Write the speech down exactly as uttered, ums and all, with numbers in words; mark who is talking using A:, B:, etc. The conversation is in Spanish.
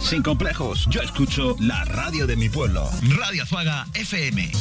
A: Sin complejos, yo escucho la radio de mi pueblo. Radio Azuaga F M.